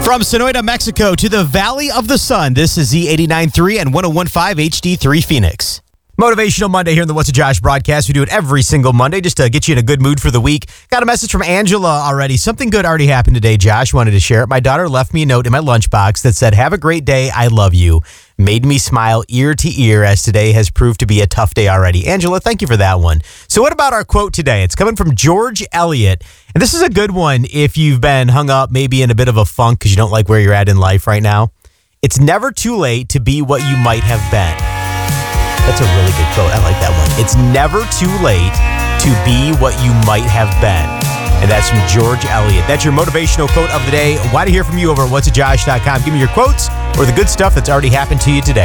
From Sonoita, Mexico to the Valley of the Sun, this is Z89.3 and 101.5 HD3 Phoenix. Motivational Monday here in the What's a Josh broadcast. We do it every single Monday just to get you in a good mood for the week. Got a message from Angela already. Something good already happened today, Josh. Wanted to share it. My daughter left me a note in my lunchbox that said, "Have a great day. I love you." Made me smile ear to ear as today has proved to be a tough day already. Angela, thank you for that one. So what about our quote today? It's coming from George Eliot. And this is a good one if you've been hung up maybe in a bit of a funk because you don't like where you're at in life right now. It's never too late to be what you might have been. That's a really good quote. I like that one. It's never too late to be what you might have been. And that's from George Eliot. That's your motivational quote of the day. Want to hear from you over at whatsajosh.com. Give me your quotes or the good stuff that's already happened to you today.